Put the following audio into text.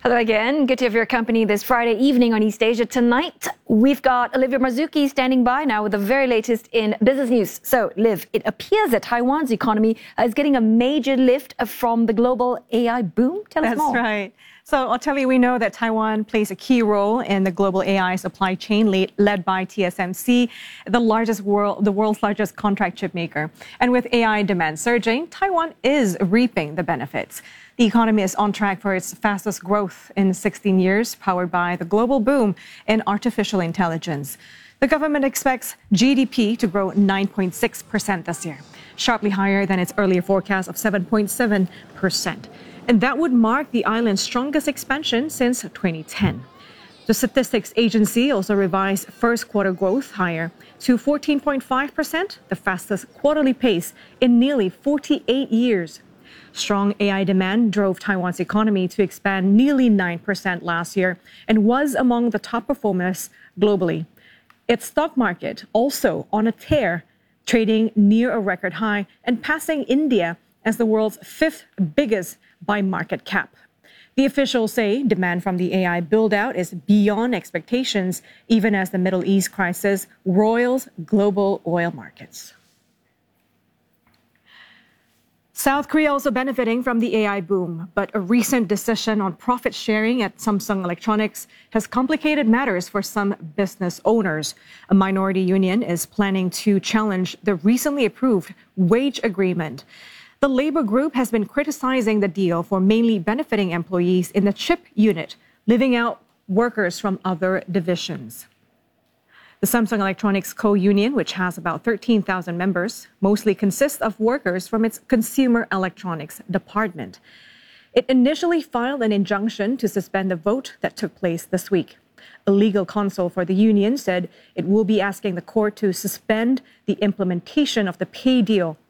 Hello again. Good to have your company this Friday evening on East Asia. Tonight, we've got Olivia Marzuki standing by now with the very latest in business news. So, Liv, it appears that Taiwan's economy is getting a major lift from the global AI boom. Tell us more. That's right. So I'll tell you, we know that Taiwan plays a key role in the global AI supply chain led by TSMC, the world's largest contract chip maker. And with AI demand surging, Taiwan is reaping the benefits. The economy is on track for its fastest growth in 16 years, powered by the global boom in artificial intelligence. The government expects GDP to grow 9.6% this year, sharply higher than its earlier forecast of 7.7%. And that would mark the island's strongest expansion since 2010. The Statistics Agency also revised first quarter growth higher to 14.5%, the fastest quarterly pace in nearly 48 years. Strong AI demand drove Taiwan's economy to expand nearly 9% last year and was among the top performers globally. Its stock market also on a tear, trading near a record high and passing India as the world's fifth biggest by market cap. The officials say demand from the AI build-out is beyond expectations, even as the Middle East crisis roils global oil markets. South Korea also benefiting from the AI boom, but a recent decision on profit sharing at Samsung Electronics has complicated matters for some business owners. A minority union is planning to challenge the recently approved wage agreement. The labor group has been criticizing the deal for mainly benefiting employees in the chip unit, leaving out workers from other divisions. The Samsung Electronics Co-Union, which has about 13,000 members, mostly consists of workers from its consumer electronics department. It initially filed an injunction to suspend the vote that took place this week. A legal counsel for the union said it will be asking the court to suspend the implementation of the pay deal